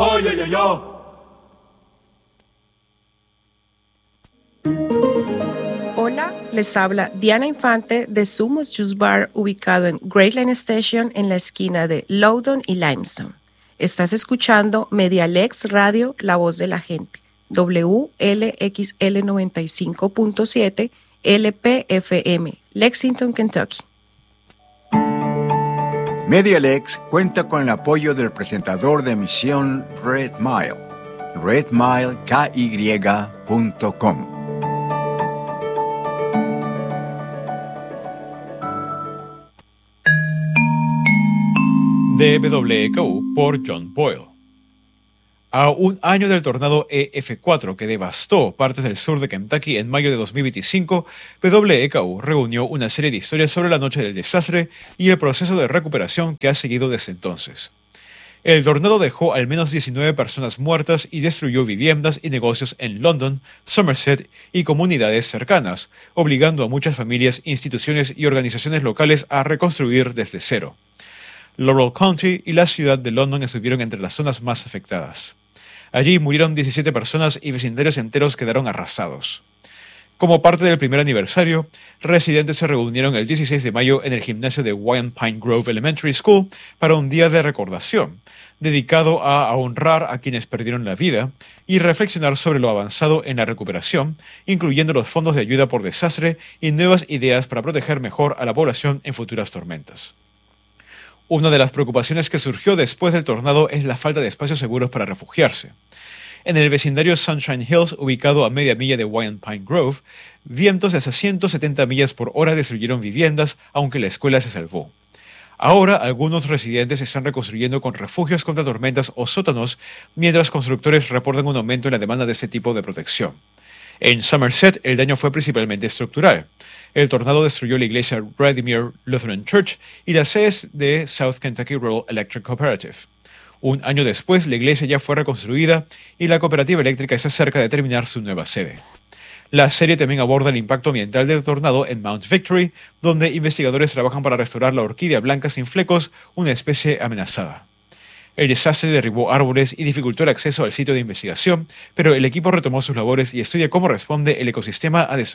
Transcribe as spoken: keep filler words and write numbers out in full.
Oye, yo, yo. Hola, les habla Diana Infante de Sumos Juice Bar, ubicado en Great Line Station en la esquina de Loudoun y Limestone. Estás escuchando Medialex Radio, La Voz de la Gente, W L X L noventa y cinco punto siete L P F M, Lexington, Kentucky. Medialex cuenta con el apoyo del presentador de emisión Red Mile, red mile k y punto com. De W K U por John Boyle. A un año del tornado E F cuatro que devastó partes del sur de Kentucky en mayo de dos mil veinticinco, W K U reunió una serie de historias sobre la noche del desastre y el proceso de recuperación que ha seguido desde entonces. El tornado dejó al menos diecinueve personas muertas y destruyó viviendas y negocios en London, Somerset y comunidades cercanas, obligando a muchas familias, instituciones y organizaciones locales a reconstruir desde cero. Laurel County y la ciudad de London estuvieron entre las zonas más afectadas. Allí murieron diecisiete personas y vecindarios enteros quedaron arrasados. Como parte del primer aniversario, residentes se reunieron el dieciséis de mayo en el gimnasio de Wyatt Pine Grove Elementary School para un día de recordación, dedicado a, a honrar a quienes perdieron la vida y reflexionar sobre lo avanzado en la recuperación, incluyendo los fondos de ayuda por desastre y nuevas ideas para proteger mejor a la población en futuras tormentas. Una de las preocupaciones que surgió después del tornado es la falta de espacios seguros para refugiarse. En el vecindario Sunshine Hills, ubicado a media milla de Wyatt Pine Grove, vientos de hasta ciento setenta millas por hora destruyeron viviendas, aunque la escuela se salvó. Ahora, algunos residentes están reconstruyendo con refugios contra tormentas o sótanos, mientras constructores reportan un aumento en la demanda de este tipo de protección. En Somerset, el daño fue principalmente estructural. El tornado destruyó la iglesia Redeemer Lutheran Church y las sedes de South Kentucky Rural Electric Cooperative. Un año después, la iglesia ya fue reconstruida y la cooperativa eléctrica está cerca de terminar su nueva sede. La serie también aborda el impacto ambiental del tornado en Mount Victory, donde investigadores trabajan para restaurar la orquídea blanca sin flecos, una especie amenazada. El desastre derribó árboles y dificultó el acceso al sitio de investigación, pero el equipo retomó sus labores y estudia cómo responde el ecosistema a desastres